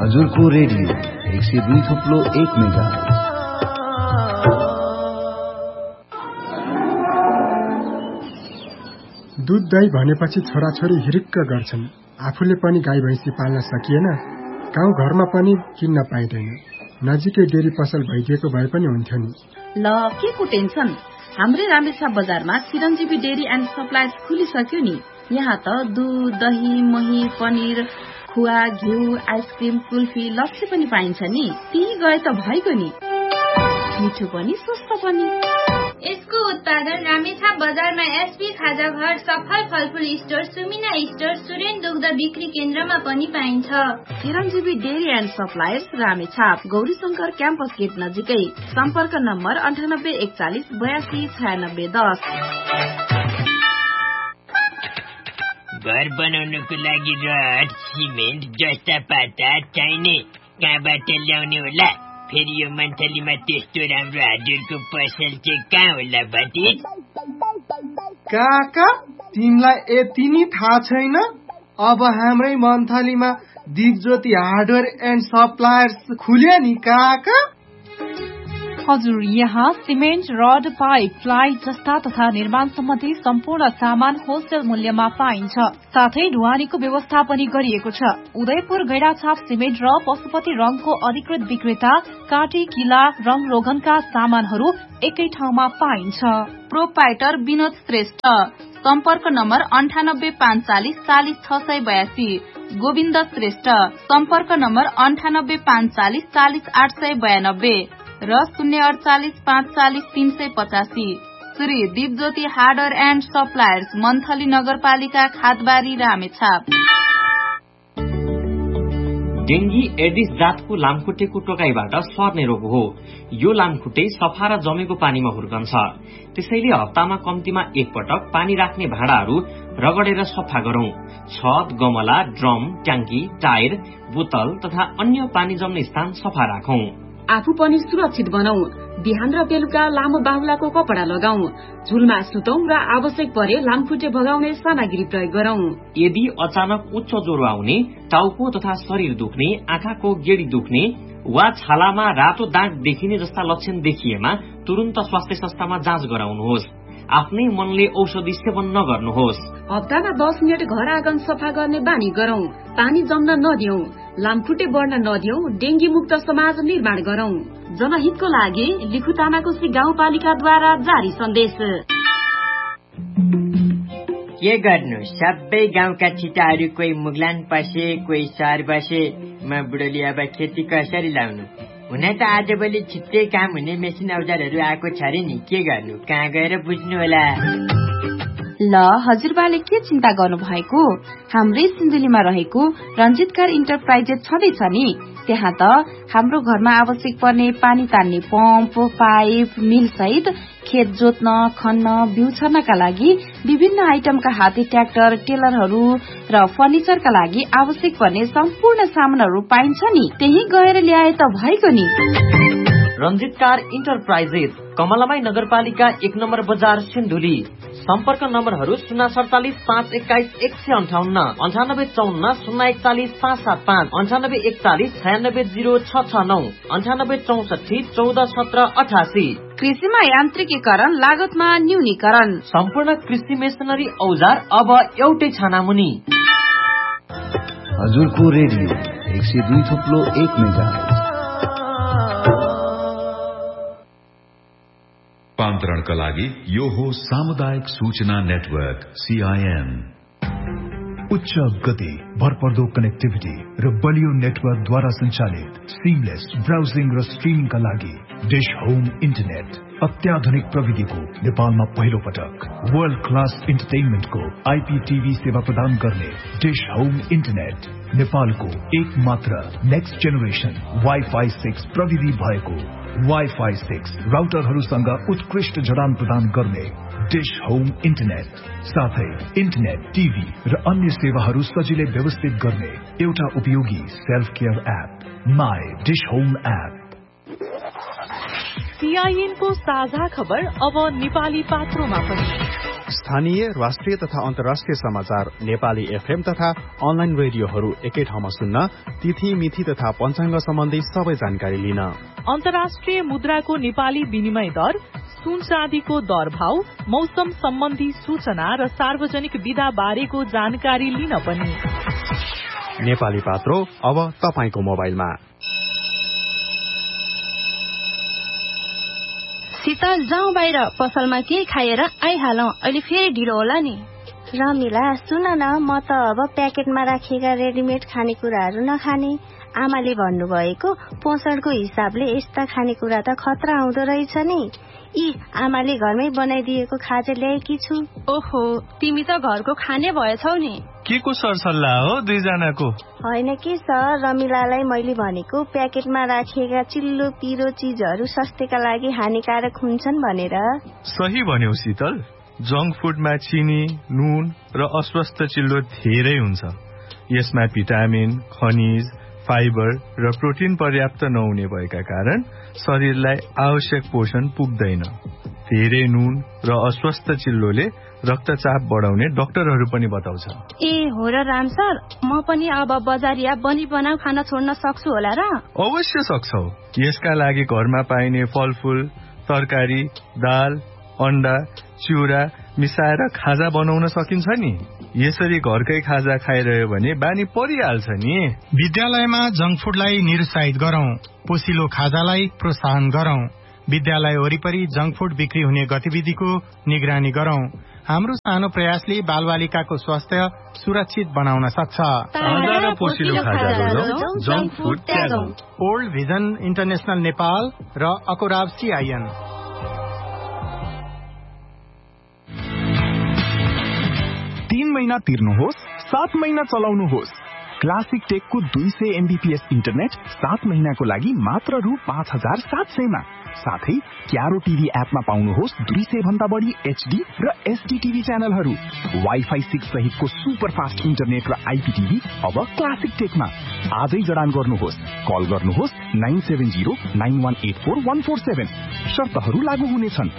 हजुरको radio 102.1 megahertz. दूध दही भनेपछि छोराछोरी हिरिक्क गर्छन्। आफूले पनि गाई भैँसी पाल्न सकिएन, गाउँ घरमा पनि किन्न पाइँदैन। नजिकै डेरी पसल भइदिएको भए पनि हुन्थ्यो नि। ल के को टेन्सन, हाम्रै रामेछाप बजारमा चिरञ्जीवी डेरी एन्ड सप्लायर्स खुलिसक्यो नि। यहाँ त दूध दही मही पनिर खुवा घिउ आइसक्रिम कुल्फी लस्सी पनि पाइन्छ नि। ती गए त भइगयो नि, मिठो पनि सस्तो पनि। यसको उत्पादन रामेछाप बजारमा एसपी खाजा घर सफल फलफुल स्टोर सुमिना स्टोर सुरेन दुग्ध बिक्री केन्द्रमा पनि पाइन्छ। चिरञ्जीवी dairy and suppliers Ramechhap Gauri Shankar campus get नजिकै। सम्पर्क नम्बर 9841 82 96 10। घर बनाउनको लागि रड सिमेन्ट जस्ता पाता चाहिने कहाँबाट ल्याउने होला? फेरि यो मन्थलीमा त्यस्तो राम्रो हजुरको पसल चाहिँ कहाँ होला भतिज? काका तिमीलाई यति नि थाहा छैन? अब हाम्रै मन्थलीमा दिपज्योति हार्डवेयर एन्ड सप्लायर्स खुल्यो नि काका। हजुर, यहाँ सिमेन्ट रड पाइप प्लाई जस्ता तथा निर्माण सम्बन्धी सम्पूर्ण सामान होलसेल मूल्यमा पाइन्छ। साथै ढुवानीको व्यवस्था पनि गरिएको छ। उदयपुर गैडाछाप सिमेन्ट र पशुपति रङको अधिकृत विक्रेता काटी किला रङ रोगनका सामानहरू एकै ठाउँमा पाइन्छ। प्रोपाइटर विनोद श्रेष्ठ। सम्पर्क नम्बर 9845 40 682। गोविन्द श्रेष्ठ। सम्पर्क नम्बर 9845 40 892 र 048 540 385। Shri Dipjyoti hardware and suppliers monthly नगरपालिका खादबारी रामेछाप। डेंगी एडिस जातको लामखुट्टेको टोकाइबाट सर्ने रोग हो। यो लामखुट्टे सफा र जमेको पानीमा हुर्कन्छ। त्यसैले हप्तामा कम्तीमा एक पटक पानी राख्ने भाँडाहरू रगडेर सफा गरौं। छत गमला ड्रम ट्याङ्की टायर बोतल तथा अन्य पानी जम्ने स्थान सफा राखौं। आफू पनि सुरक्षित बनाऊ। बिहान र बेलुका लामो बाहुलाको कपडा लगाऊ। झुलमा सुतौं र आवश्यक परे लामखुट्टे भगाउने सामग्री प्रयोग गरौं। यदि अचानक उच्च ज्वरो आउने, टाउको तथा शरीर दुख्ने, आँखाको गेडी दुख्ने वा छालामा रातो दाग देखिने जस्ता लक्षण देखिएमा तुरन्त स्वास्थ्य संस्थामा जाँच गराउनुहोस्। आफ्नै मनले औषधि सेवन नगर्नुहोस्। हप्तामा 10 मिनट घर आँगन सफा गर्ने बानी गरौं। पानी जम्न नदिऊ। लामखुट्टे बढ्न नदिऊ। डेंगी मुक्त समाज निर्माण गरौं। जनहितको लागि लिखुतामाकोशी गाउँपालिकाद्वारा जारी सन्देश। के गर्नु, सबै गाउँका छिटाहरू कोही मुगलान पसे कोही सहर बसे। म बुढोली अब खेती कसरी लाउनु? हुन त आजभोलि छिट्टै काम हुने मेसिन औजारहरू आएको छ रे नि। के गर्नु, कहाँ गएर बुझ्नु होला? ल हजुरबाले के चिन्ता गर्नु भएको? हाम्रै सिन्धुलीमा रहेको रञ्जितकार इन्टरप्राइजेस छँदैछ नि। त्यहाँ त हाम्रो घरमा आवश्यक पर्ने पानी तान्ने पम्प पाइप मिल सहित खेत जोत्न खन्न बिउ छर्नका लागि विभिन्न आइटमका हाते ट्र्याक्टर टेलरहरू र फर्निचरका लागि आवश्यक पर्ने सम्पूर्ण सामानहरू पाइन्छ नि। त्यही गएर ल्याए त भइगयो नि। रञ्जितकार इन्टरप्राइजेस कमलामाई नगरपालिका 1 नम्बर बजार सिन्धुली। सम्पर्क नम्बरहरू 047 521 158 9854 041 575 9841 96 069 9864 14 17 88। कृषिमा यान्त्रिकीकरण लागतमा न्यूनीकरण। सम्पूर्ण कृषि मेसिनरी औजार अब एउटै छानामुनि। हजुरको रेडियो 102.1 मेगाहर्ज। रूपान्तरणका लागि यो हो सामुदायिक सूचना नेटवर्क CIN। उच्च गति, भरपर्दो कनेक्टिभिटी र बलियो नेटवर्कद्वारा सञ्चालित सिमलेस ब्राउजिङ र स्ट्रिमिङका लागि डिश होम इन्टरनेट। अत्याधुनिक प्रविधिको नेपालमा पहिलो पटक वर्ल्ड क्लास इन्टरटेनमेन्टको IPTV सेवा प्रदान गर्ने डिश होम इन्टरनेट। नेपालको एक मात्र नेक्स्ट जेनेरेसन वाइफाई 6 प्रविधि भएको वाइफाई 6 राउटरहरूसँग उत्कृष्ट जडान प्रदान गर्ने डिश होम इन्टरनेट। साथै इन्टरनेट टिभी र अन्य सेवाहरू सजिलै व्यवस्थित गर्ने एउटा उपयोगी self care app my dish home app. CIN को साझा खबर अब नेपाली पात्रोमा पनि। स्थानीय, राष्ट्रिय तथा अन्तर्राष्ट्रिय समाचार नेपाली एफएम तथा अनलाइन रेडियोहरू एकै ठाउँमा सुन्न, तिथि मिति तथा पञ्चाङ्ग सम्बन्धी सबै जानकारी लिन, अन्तर्राष्ट्रिय मुद्राको नेपाली विनिमय दर, सुन चाँदीको दर भाव, मौसम सम्बन्धी सूचना र सार्वजनिक विधा बारेको जानकारी लिन पनि। नेपाली पात्रो अब तपाईको मोबाइलमा। शीतल, जाउँ बाहिर, पसलमा केही खाएर आइहालौं, अहिले फेरि ढिलो होला नि। रमिला, सुन न, म त अब प्याकेटमा राखिएका रेडिमेड खानेकुराहरू नखाने। आमाले भन्नुभएको पोषणको हिसाबले यस्ता खानेकुरा त खतरा आउँदो रहेछ नि। आमाले घरमै बनाइदिएको खाजा ल्याएकी छु। ओहो, तिमी त घरको खाने भएछौ नि। के को सरसल्लाह हो दुईजनाको? होइन के सर, रमिलालाई मैले भनेको प्याकेटमा राखिएका चिल्लो पिरो चीजहरू स्वास्थ्यका लागि हानिकारक हुन्छन् भनेर। सही भन्यौ शीतल, जंक फुडमा चिनी, नुन र अस्वस्थ चिल्लो धेरै हुन्छ। यसमा भिटामिन, खनिज, फाइबर र प्रोटिन पर्याप्त नहुने भएका कारण शरीरलाई आवश्यक पोषण पुग्दैन। धेरै नुन र अस्वस्थ चिल्लोले रक्तचाप बढाउने डाक्टरहरू पनि बताउँछ। हो र राम सर, म पनि अब बजारिया बनी बनाऊ खाना छोड्न सक्छु होला र? अवश्य सक्छौ। यसका लागि घरमा पाइने फलफूल, तरकारी, दाल, अण्डा, चिउरा मिसाएर खाजा बनाउन सकिन्छ नि। यसरी घरकै खाजा खाइरह्यो भने बानी परिहाल्छ नि। विद्यालयमा जंक फुडलाई निरुत्साहित गरौं, पोसिलो खाजालाई प्रोत्साहन गरौं, विद्यालय वरिपरि जंक फुड बिक्री हुने गतिविधिको निगरानी गरौं। हाम्रो सानो प्रयासले बालबालिकाको स्वास्थ्य सुरक्षित बनाउन सक्छ। ओल्ड भिजन इन्टरनेशनल नेपाल र अकोराब CIN। 3 महिना तिर्नुहोस्, 7 महिना चलाउनुहोस्। क्लासिक टेकको 200 MBPS इन्टरनेट 7 महिनाको लागि मात्र रु 5700 मा। साथै क्यारो टिभी एपमा पाउनुहोस् 200 भन्दा बढी HD र SD टिभी च्यानलहरू। वाइफाई 6 सहितको सुपर फास्ट इन्टरनेट र IPTV अब क्लासिक टेकमा। आजै जडान गर्नुहोस्। कल गर्नुहोस् 9709184147। शर्तहरू लागू हुनेछन्।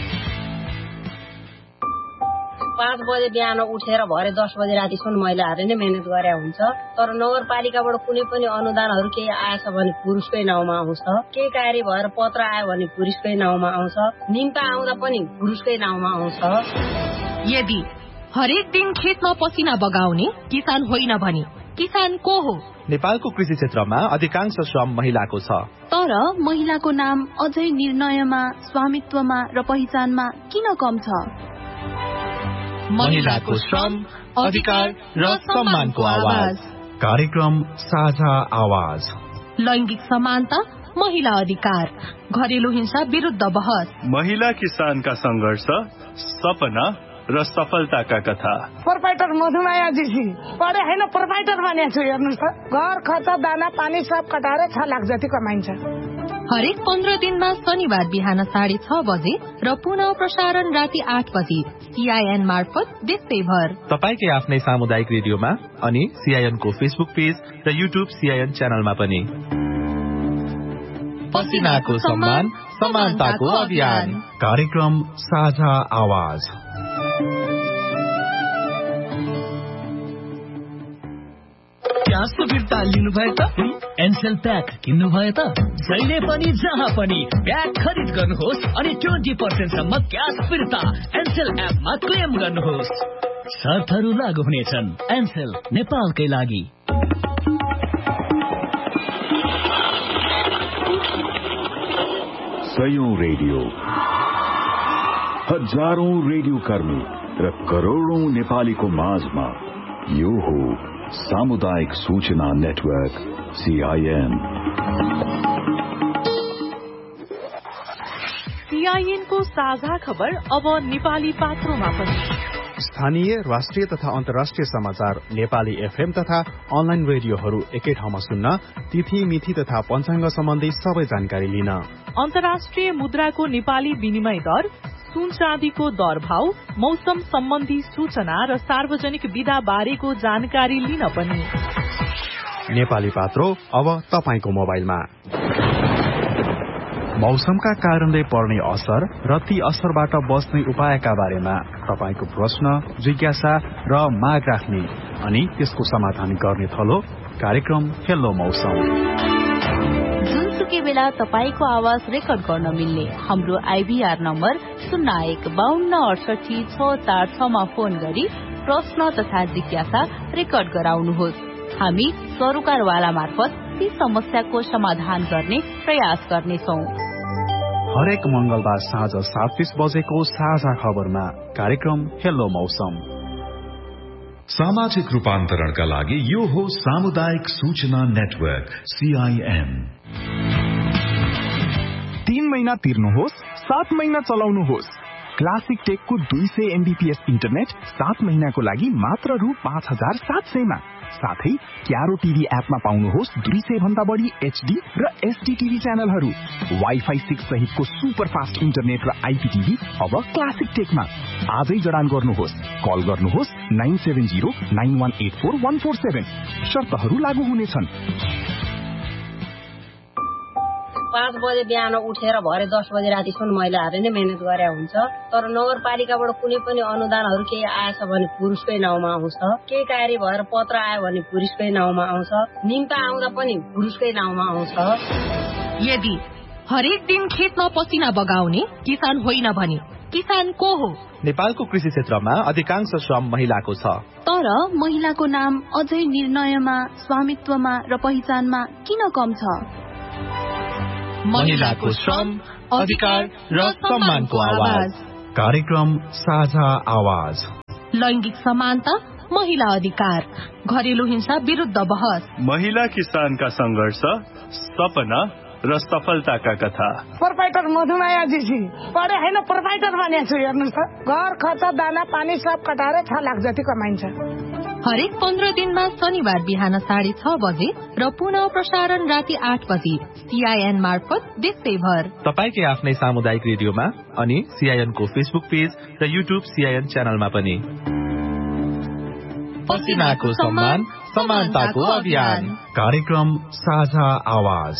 5 बजे बिहान उठेर भरे 10 बजे रातिसम्म महिलाहरूले नै मेहनत गरे हुन्छ। तर नगरपालिकाबाट कुनै पनि अनुदानहरू केही आएछ भने पुरुषकै नाउँमा आउँछ, केही कार्य भएर पत्र आयो भने पुरुषकै नाउँमा आउँछ, निम्ता आउँदा पनि पुरुषकै नाउँमा आउँछ। यदि हरेक दिन खेतमा पसिना बगाउने किसान होइन भने किसान को हो? नेपालको कृषि क्षेत्रमा अधिकांश श्रम महिलाको छ। तर महिलाको नाम अझै निर्णयमा, स्वामित्वमा र पहिचानमा किन कम छ? महिलाको श्रम, अधिकार र सम्मानको आवाज। कार्यक्रम साझा आवाज। लैंगिक समानता, महिला अधिकार, घरेलु हिंसा विरुद्ध बहस, महिला किसानका संघर्ष, सपना र सफलताका कथा। प्रोपाइटर मधुमाया जीसी पढे हैन, प्रोपाइटर बनेको छु। हेर्नुस् त, घर खर्च, दाना पानी सब कटाएर 6 लाख जति कमाइन्छ। हरेक 15 दिनमा शनिबार बिहान 6:30 बजे र पुनः प्रसारण राति 8 बजे CIN मार्फत देशैभर। तपाईकै आफ्नै सामुदायिक रेडियोमा अनि CIN को फेसबुक पेज र YouTube CIN च्यानलमा पनि। पसिनाको सम्मान, समानताको अभियान। कार्यक्रम साझा आवाज। ग्यासको फिर्ता लिनुभयो त? एनसेल प्याक किन्नुभयो त? जहिले पनि जहाँ पनि प्याक खरिद गर्नुहोस् अनि 20% सम्म ग्यास फिर्ता एनसेल एपमा क्लेम गर्नुहोस्। शर्तहरू लागू हुनेछन्। एनसेल, नेपालकै लागि। सयौं रेडियो, हजारौं रेडियो कर्मी र करोडौं नेपालीको माझमा यो हो सामुदायिक सूचना नेटवर्क CIN। CIN को साझा खबर अब नेपाली पात्रोमा पनि। स्थानीय, राष्ट्रिय तथा अन्तर्राष्ट्रिय समाचार नेपाली एफएम तथा अनलाइन रेडियोहरू एकै ठाउँमा सुन्न, तिथि मिति तथा पञ्चाङ्ग सम्बन्धी सबै जानकारी लिन, अन्तर्राष्ट्रिय मुद्राको नेपाली विनिमय दर, सुन चाँदीको दर भाव, मौसम सम्बन्धी सूचना र सार्वजनिक विधा बारेको जानकारी लिन पनि। नेपाली पात्रो अब तपाईको मोबाइलमा। मौसमका कारणले पर्ने असर र ती असरबाट बच्ने उपायका बारेमा तपाईको प्रश्न, जिज्ञासा र माग राख्ने अनि त्यसको समाधान गर्ने थलो कार्यक्रम हेलो मौसम। जुनसुकै बेला तपाईको आवाज रेकर्ड गर्न मिल्ने हाम्रो आइभीआर नम्बर 0152686446 मा फोन गरी प्रश्न तथा जिज्ञासा रेकर्ड गराउनुहोस्। हामी सरोकारवाला मार्फत ती समस्याको समाधान गर्ने प्रयास गर्नेछौँ। हरेक मंगलबार साँझ 7:30 बजेको साझा खबरमा कार्यक्रम हेलो मौसम। सामाजिक रूपान्तरणका लागि यो हो सामुदायिक सूचना नेटवर्क CIN। 3 महिना तिर्नुहोस्, 7 महिना चलाउनुहोस्। क्लासिक टेकको 200 MBPS इन्टरनेट 7 महिनाको लागि मात्र रु 5700 मा। साथै क्यारो टिभी एपमा पाउनुहोस् 200 भन्दा बढी HD र SD टिभी च्यानलहरू। वाइफाई 6 सहितको सुपर फास्ट इन्टरनेट र IPTV अब क्लासिक टेकमा। आजै जडान गर्नुहोस्। कल गर्नुहोस् 9709184147। शर्तहरू लागू हुनेछन्। 5 बजे बिहान उठेर भरे 10 बजे रातिसम्म महिलाहरूले नै मेहनत गरे हुन्छ। तर नगरपालिकाबाट कुनै पनि अनुदानहरू केही आएछ भने पुरुषकै नाउँमा आउँछ। केही कार्य भएर पत्र आयो भने पुरुषकै नाउँमा आउँछ। निम्ता आउँदा पनि पुरुषकै नाउँमा आउँछ। यदि हरेक दिन खेतमा पसिना बगाउने किसान होइन भने किसान को हो? नेपालको कृषि क्षेत्रमा अधिकांश श्रम महिलाको छ। तर महिलाको नाम अझै निर्णयमा, स्वामित्वमा र पहिचानमा किन कम छ? महिलाको श्रम, अधिकार र सम्मानको आवाज। कार्यक्रम साझा आवाज। लैंगिक समानता, महिला अधिकार, घरेलु हिंसा विरुद्ध बहस, महिला किसानका संघर्ष, सपना र सफलताका कथा। प्रोपाइटर मधुमाया जी पढे हैन, प्रोपाइटर बनेको छु। हेर्नुस् त, घर खर्च, दाना पानी सब कटाएर 6 लाख जति कमाइन्छ। हरेक 15 दिनमा शनिबार बिहान 6:30 बजे र पुनः प्रसारण राति 8 बजे CIN मार्फत देशैभर। तपाईकै आफ्नै सामुदायिक रेडियोमा अनि CIN को फेसबुक पेज र YouTube CIN च्यानलमा पनि। पसिनाको सम्मान, समानताको अभियान। कार्यक्रम साझा आवाज।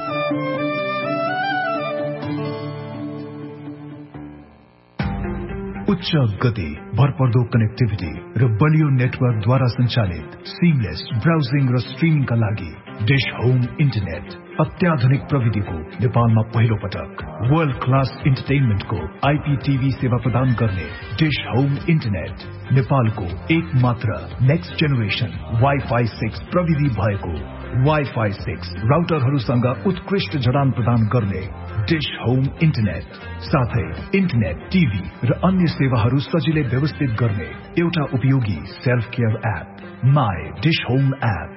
उच्च गति, भरपर्दो कनेक्टिभिटी र बलियो नेटवर्कद्वारा सञ्चालित सिमलेस ब्राउजिङ र स्ट्रिमिङका लागि डिश होम इन्टरनेट अत्याधुनिक प्रविधिको नेपालमा पहिलो पटक वर्ल्ड क्लास इन्टरटेनमेन्टको IPTV सेवा प्रदान गर्ने डिश होम इन्टरनेट नेपालको एक मात्र नेक्स्ट जेनेरेसन वाइफाई 6 प्रविधि भएको वाइफाई 6 राउटरहरूसँग उत्कृष्ट जडान प्रदान गर्ने डिश होम इन्टरनेट, साथै इन्टरनेट, टिभी र अन्य सेवाहरू सजिलै व्यवस्थित गर्ने एउटा उपयोगी self care app my dish home app.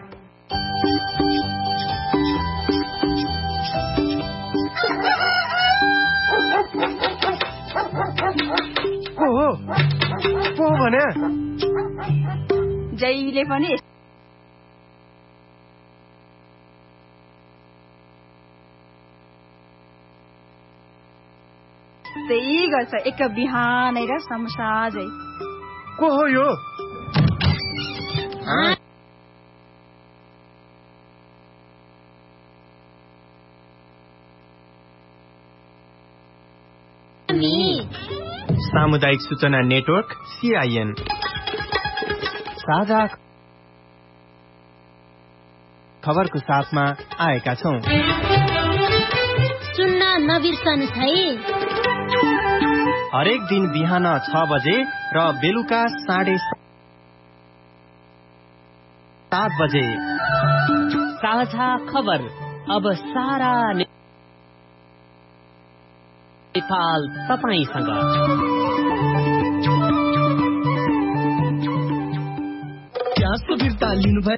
को भने जहिले पनि त्यही गर्छ। एक बिहानै र समसाझै। को हो यो? सामुदायिक सूचना नेटवर्क CIN साझा खबरको साथमा आएका छौं। सुन्न नबिर्सनुहोस् है। हरेक दिन बिहान 6 बजे र बेलुका 7:30 बजे साझा खबर अब सारा नेपाल तपाईसँग। ग्यासको फिर्ता लिनुभयो?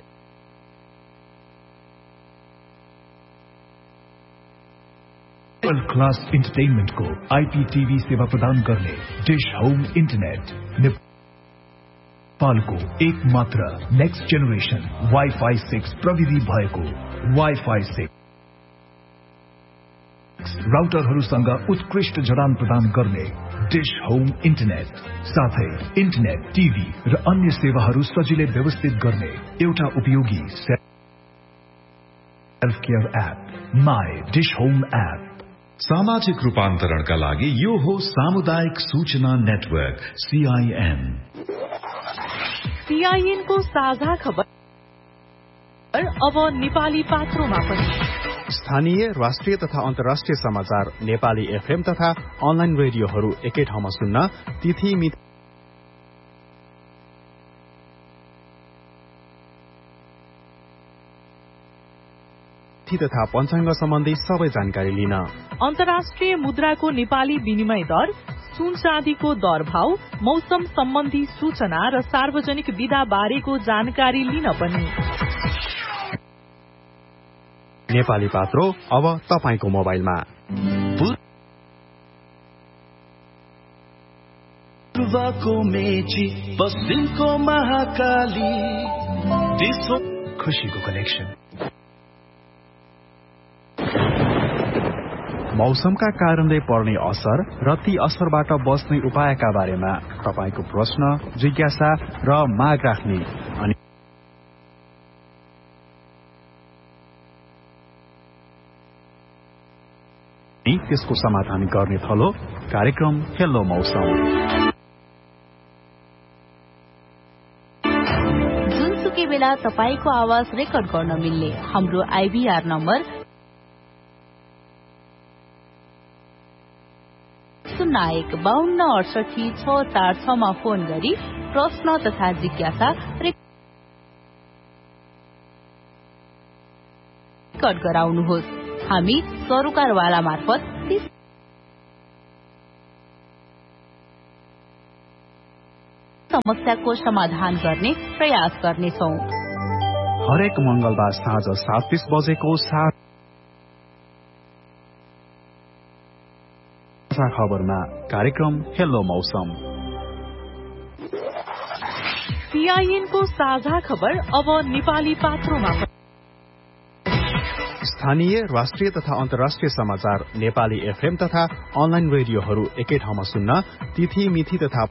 वर्ल्ड क्लास इन्टरटेनमेन्टको IPTV सेवा प्रदान गर्ने डिश होम इन्टरनेट नेपालको एक मात्र नेक्स्ट जेनेरेसन वाइफाई 6 प्रविधि भएको वाइफाई 6 राउटरहरूसँग उत्कृष्ट जडान प्रदान गर्ने डिश होम इन्टरनेट, साथै इन्टरनेट, टिभी र अन्य सेवाहरू सजिलै व्यवस्थित गर्ने एउटा उपयोगी self care app my dish home app. सामाजिक रूपान्तरणका लागि यो हो सामुदायिक सूचना नेटवर्क CIN। CIN को साझा खबर अब नेपाली पात्रोमा पनि। स्थानीय, राष्ट्रिय तथा अन्तर्राष्ट्रिय समाचार नेपाली FM तथा अनलाइन रेडियोहरू एकै ठाउँमा सुन्न तिथि मिति तथा पञ्चाङ्ग सम्बन्धी सबै जानकारी लिन। अन्तर्राष्ट्रिय मुद्राको नेपाली विनिमय दर, सुन चाँदीको दर भाव, मौसम सम्बन्धी सूचना र सार्वजनिक विधा बारेको जानकारी लिन पनि। नेपाली पात्रो अब तपाईको मोबाइलमा। पूर्वको मेची, पश्चिमको महाकाली, खुशीको कनेक्सन। मौसमका कारणले पर्ने असर र ती असरबाट बच्ने उपायका बारेमा तपाईको प्रश्न, जिज्ञासा र माग राख्ने अनि त्यसको समाधान गर्ने थलो कार्यक्रम हेलो मौसम। जुनसुकै बेला तपाईको आवाज रेकर्ड गर्न मिल्ने हाम्रो IVR नम्बर 0152686646 मा फोन गरी प्रश्न तथा जिज्ञासा रेकर्ड गराउनुहोस्। हामी सरोकारवाला मार्फत समस्याको समाधान गर्ने प्रयास गर्नेछौं। हरेक मंगलबार साँझ 7:30 बजेको खबरमा कार्यक्रम हेलो मौसम। CIN को साझा खबर अब नेपाली पात्रोमा। स्थानीय, राष्ट्रिय तथा अन्तर्राष्ट्रिय समाचार नेपाली FM तथा अनलाइन रेडियोहरू एकै ठाउँमा सुन्न तिथि मिति तथा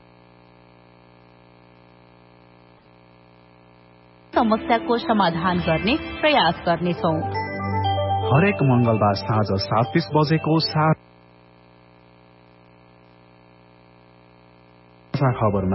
समस्याको समाधान गर्ने प्रयास गर्नेछौं। हरेक मंगलबार साँझ 7:30 बजेको खबरमा